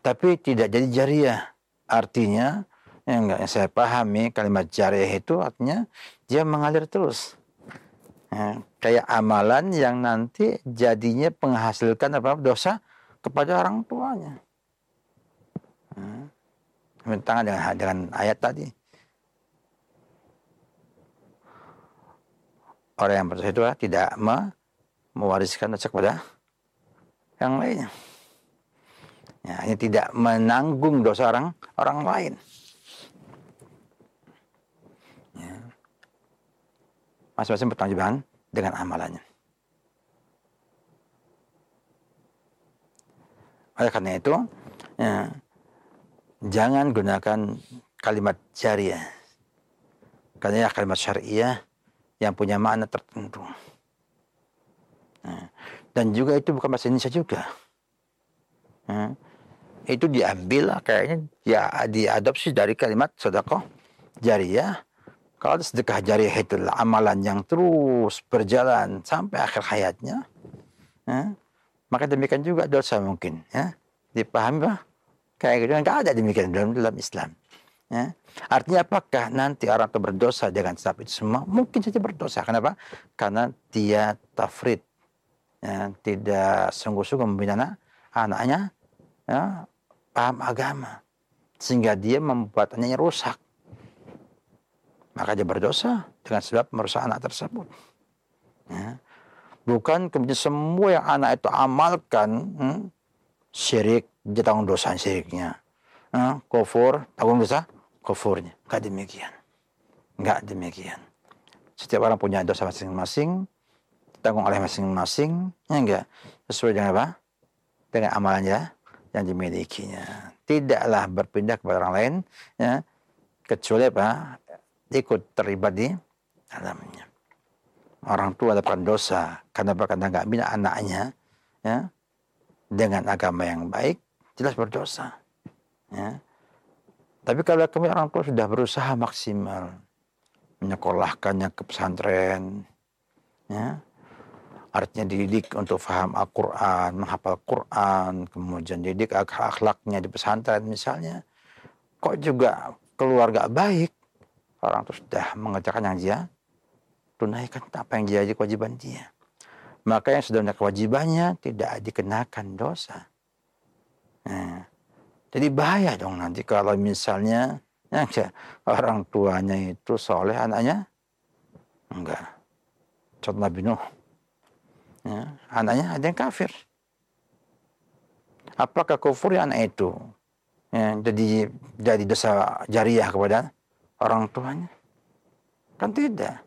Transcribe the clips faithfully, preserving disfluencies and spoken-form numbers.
tapi tidak jadi jariah. Artinya, yang enggak yang saya pahami kalimat jariah itu artinya dia mengalir terus. Ya, kayak amalan yang nanti jadinya menghasilkan apa dosa kepada orang tuanya. Hmm. Bertentangan dengan, dengan ayat tadi. Orang yang berdosa itu tidak me, mewariskan dosa kepada yang lainnya. Ya, ini tidak menanggung dosa orang orang lain. Ya. Masing-masing bertanggung jawab dengan amalannya. Oleh karena itu, ya, jangan gunakan kalimat jariah. Karena ya kalimat syariah yang punya makna tertentu. Nah, dan juga itu bukan bahasa Indonesia juga. Nah, itu diambil kayaknya ya diadopsi dari kalimat sedekah jariah. Kalau sedekah jariah itu amalan yang terus berjalan sampai akhir hayatnya, nah, maka demikian juga dosa mungkin. Ya, dipahami bah? Kayak gitu nggak ada demikian dalam dalam Islam. Ya. Artinya apakah nanti orang itu berdosa dengan sebab itu semua? Mungkin saja berdosa. Kenapa? Karena dia tafrid, ya, tidak sungguh-sungguh membina anak, anaknya, ya, paham agama, sehingga dia membuat anaknya rusak. Maka dia berdosa dengan sebab merusak anak tersebut. Ya. Bukan kemudian semua yang anak itu amalkan, hmm, syirik, dia tanggung dosa syiriknya. Hmm, kufur, tanggung dosa kufurnya. Enggak demikian. Enggak demikian. Setiap orang punya dosa masing-masing, tanggung oleh masing-masing, ya enggak? Sesuai dengan apa? Dengan amalannya yang dimilikinya. Tidaklah berpindah kepada orang lain, ya, kecuali apa? Ikut terlibat di dalamnya. Orang tua dapat dosa karena karena enggak bina anaknya, ya, dengan agama yang baik, jelas berdosa. Ya. Tapi kalau kami orang tua sudah berusaha maksimal menyekolahkannya ke pesantren, ya, artinya dididik untuk faham Al-Quran, menghafal Quran, kemudian didik akhlaknya di pesantren misalnya, kok juga keluarga baik, orang itu sudah mengerjakan yang dia tunaikan apa yang jadi kewajiban dia. Maka yang sudah menjalankan kewajibannya tidak dikenakan dosa. Nah, jadi bahaya dong nanti kalau misalnya ya, orang tuanya itu soleh, anaknya enggak. Contoh Nabi Nuh, ya, anaknya ada yang kafir. Apakah kufur anak itu, ya, jadi jadi dosa jariah kepada orang tuanya? Kan tidak.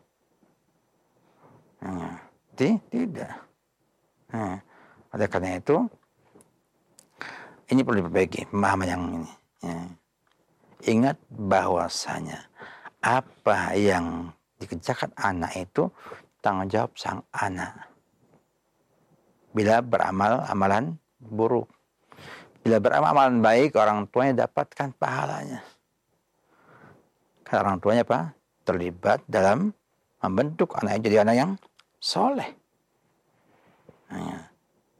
Ya, tidak. Nah, oleh karena itu ini perlu diperbaiki pemahaman yang ini. Ya. Ingat bahwasanya apa yang dikerjakan anak itu tanggung jawab sang anak. Bila beramal amalan buruk, bila beramal amalan baik, orang tuanya dapatkan pahalanya. Karena orang tuanya apa? Terlibat dalam membentuk anaknya jadi anak yang soleh. Nah,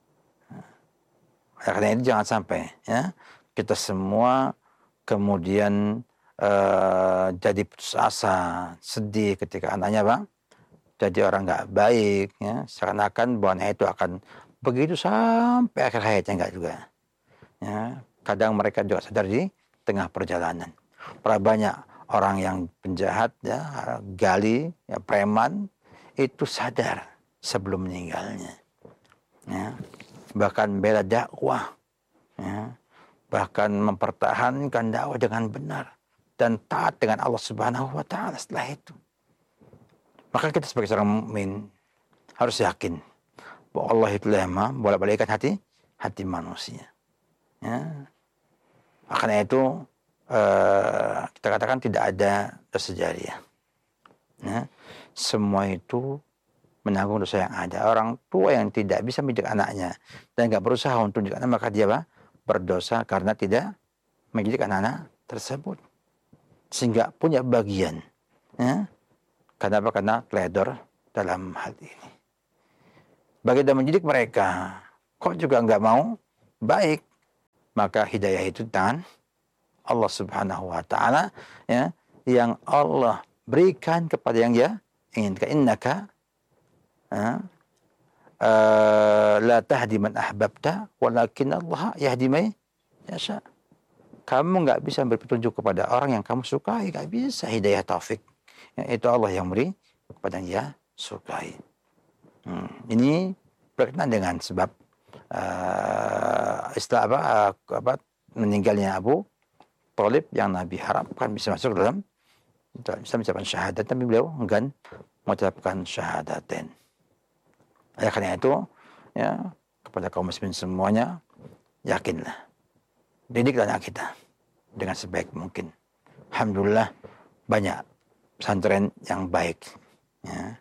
karena itu jangan sampai ya kita semua kemudian uh, jadi putus asa, sedih ketika anaknya bang jadi orang nggak baik, ya, seakan-akan bahwa itu akan begitu sampai akhir hayatnya, enggak juga. Ya, kadang mereka juga sadar di tengah perjalanan. Berapa banyak orang yang penjahat, ya, gali, ya, preman itu sadar sebelum meninggalnya. Ya. Bahkan bela dakwah, ya, bahkan mempertahankan dakwah dengan benar dan taat dengan Allah Subhanahu wa taala setelah itu. Maka kita sebagai seorang mukmin harus yakin bahwa Allah itu Maha bolak-balikkan hati hati manusia. Ya. Karena itu uh, kita katakan tidak ada dosa jariah. Ya. Semua itu menanggung dosa yang ada. Orang tua yang tidak bisa mendidik anaknya dan tidak berusaha untuk mendidik anak, maka dia apa? Berdosa karena tidak mendidik anak-anak tersebut, sehingga punya bagian. Ya? Karena apa? Karena teledor dalam hal ini. Bagi dalam mendidik mereka, kok juga nggak mau baik, Maka hidayah itu tangan Allah Subhanahu wa taala, ya, yang Allah berikan kepada yang dia inginkan. Innaka uh, uh, la tahdi man ahbabta walakin Allah yahdi man yasha. Kamu enggak bisa beri petunjuk kepada orang yang kamu sukai, enggak bisa hidayah taufik. Ya, itu Allah yang beri kepada yang dia sukai. Hmm, ini berkenaan dengan sebab uh, istilah apa, uh, apa meninggalnya Abu Thalib yang Nabi harapkan bisa masuk dalam bisa mengucapkan syahadat, tapi beliau enggan mengucapkan syahadatain. Oleh karena itu, ya, kepada kaum muslimin semuanya, yakinlah, didiklah anak kita dengan sebaik mungkin. Alhamdulillah banyak pesantren yang baik, ya,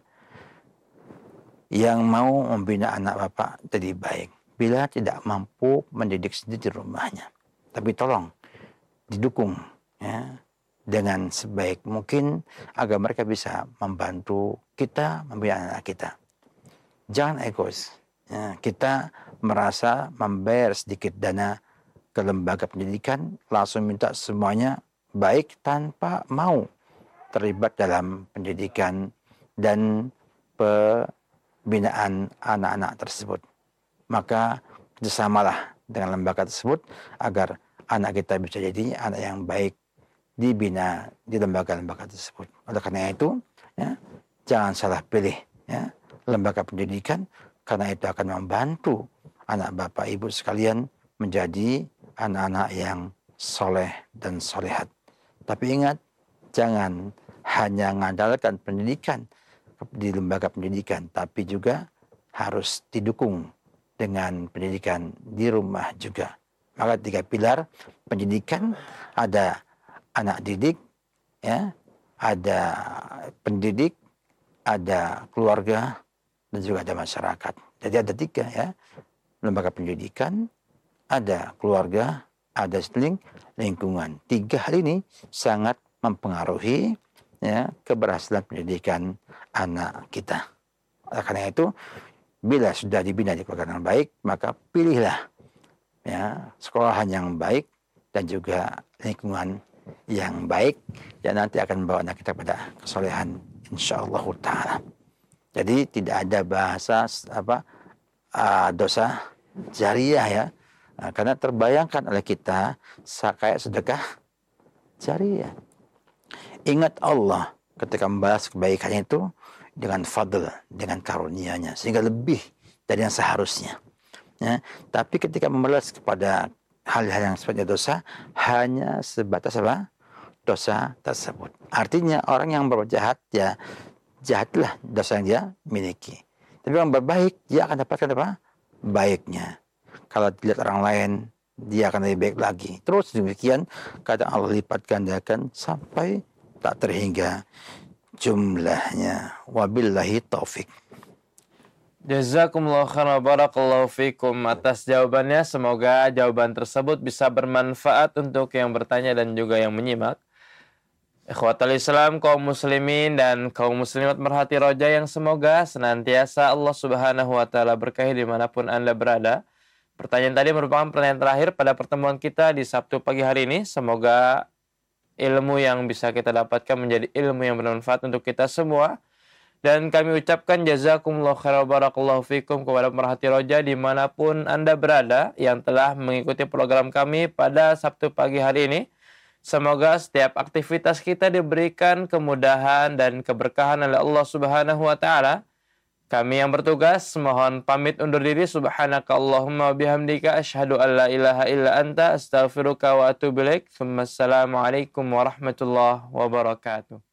yang mau membina anak bapak jadi baik. Bila tidak mampu mendidik sendiri di rumahnya, tapi tolong didukung, ya, dengan sebaik mungkin agar mereka bisa membantu kita membina anak kita. Jangan egois. Ya, kita merasa membayar sedikit dana ke lembaga pendidikan, langsung minta semuanya baik tanpa mau terlibat dalam pendidikan dan pembinaan anak-anak tersebut. Maka kerjasamalah dengan lembaga tersebut agar anak kita bisa jadi anak yang baik, dibina di lembaga-lembaga tersebut. Oleh karena itu, ya, jangan salah pilih, ya, lembaga pendidikan, karena itu akan membantu anak bapak ibu sekalian menjadi anak-anak yang soleh dan solehat. Tapi ingat, jangan hanya mengandalkan pendidikan di lembaga pendidikan, tapi juga harus didukung dengan pendidikan di rumah juga. Maka tiga pilar pendidikan, ada anak didik, ya, ada pendidik, ada keluarga, dan juga ada masyarakat. Jadi ada tiga, ya, lembaga pendidikan, ada keluarga, ada seling, lingkungan. Tiga hal ini sangat mempengaruhi, ya, keberhasilan pendidikan anak kita. Oleh karena itu, bila sudah dibina di keluarga yang baik, maka pilihlah, ya, sekolahan yang baik dan juga lingkungan yang baik, yang nanti akan membawa anak kita pada kesolehan insyaallah taala. Jadi tidak ada bahasa apa uh, dosa jariah, ya, nah, karena terbayangkan oleh kita kayak sedekah jariah. Ingat Allah ketika membalas kebaikannya itu dengan fadl, dengan karunia-Nya, sehingga lebih dari yang seharusnya. Ya, tapi ketika membalas kepada hal-hal yang sifatnya dosa, hanya sebatas apa? Dosa tersebut. Artinya orang yang berbuat jahat, ya jahatlah dosa yang dia miliki. Tapi orang berbaik, dia akan dapatkan apa? Baiknya. Kalau dilihat orang lain, dia akan lebih baik lagi. Terus demikian, kadang Allah lipat gandakan sampai tak terhingga jumlahnya. Wabillahi taufik. Jazakumullah khairan wa barakallahu fikum atas jawabannya. Semoga jawaban tersebut bisa bermanfaat untuk yang bertanya dan juga yang menyimak. Ikhwatal Islam, kaum muslimin dan kaum muslimat Merhati Roja yang semoga senantiasa Allah Subhanahu wa taala berkahi dimanapun Anda berada. Pertanyaan tadi merupakan pertanyaan terakhir pada pertemuan kita di Sabtu pagi hari ini. Semoga ilmu yang bisa kita dapatkan menjadi ilmu yang bermanfaat untuk kita semua. Dan kami ucapkan jazakumullah khairan barakallahu fikum kepada Merhati Roja dimanapun Anda berada yang telah mengikuti program kami pada Sabtu pagi hari ini. Semoga setiap aktivitas kita diberikan kemudahan dan keberkahan oleh Allah Subhanahu wa taala. Kami yang bertugas mohon pamit undur diri. Subhanaka Allahumma bihamdika asyhadu an la ilaha illa anta astaghfiruka wa atubu ilaik. Assalamualaikum warahmatullahi wabarakatuh.